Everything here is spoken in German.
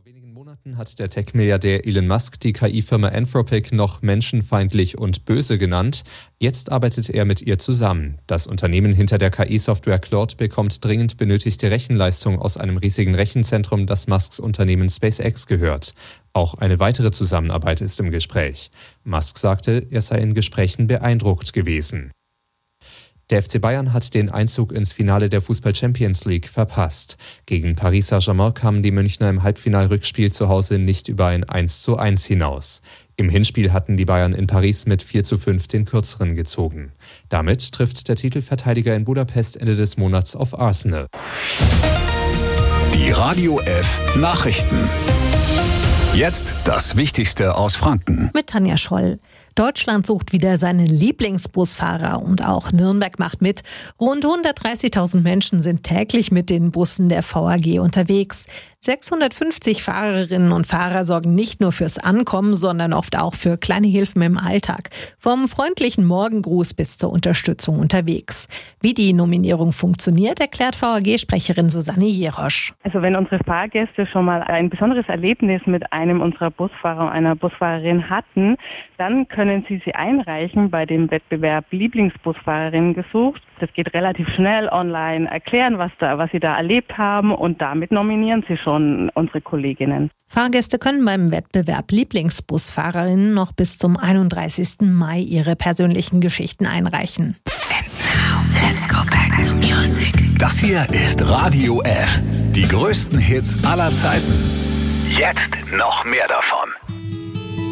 wenigen Monaten hat der Tech-Milliardär Elon Musk die KI-Firma Anthropic noch menschenfeindlich und böse genannt. Jetzt arbeitet er mit ihr zusammen. Das Unternehmen hinter der KI-Software Claude bekommt dringend benötigte Rechenleistung aus einem riesigen Rechenzentrum, das Musks Unternehmen SpaceX gehört. Auch eine weitere Zusammenarbeit ist im Gespräch. Musk sagte, er sei in Gesprächen beeindruckt gewesen. Der FC Bayern hat den Einzug ins Finale der Fußball-Champions League verpasst. Gegen Paris Saint-Germain kamen die Münchner im Halbfinalrückspiel zu Hause nicht über ein 1:1 hinaus. Im Hinspiel hatten die Bayern in Paris mit 4:5 den Kürzeren gezogen. Damit trifft der Titelverteidiger in Budapest Ende des Monats auf Arsenal. Die Radio F Nachrichten. Jetzt das Wichtigste aus Franken. Mit Tanja Scholl. Deutschland sucht wieder seinen Lieblingsbusfahrer und auch Nürnberg macht mit. Rund 130.000 Menschen sind täglich mit den Bussen der VAG unterwegs. 650 Fahrerinnen und Fahrer sorgen nicht nur fürs Ankommen, sondern oft auch für kleine Hilfen im Alltag. Vom freundlichen Morgengruß bis zur Unterstützung unterwegs. Wie die Nominierung funktioniert, erklärt VAG-Sprecherin Susanne Jerosch. Also wenn unsere Fahrgäste schon mal ein besonderes Erlebnis mit einem unserer Busfahrer und einer Busfahrerin hatten, dann können Sie einreichen bei dem Wettbewerb Lieblingsbusfahrerinnen gesucht. Das geht relativ schnell online, erklären, was Sie da erlebt haben und damit nominieren Sie schon unsere Kolleginnen. Fahrgäste können beim Wettbewerb Lieblingsbusfahrerinnen noch bis zum 31. Mai ihre persönlichen Geschichten einreichen. And now, let's go back to music. Das hier ist Radio F. Die größten Hits aller Zeiten. Jetzt noch mehr davon.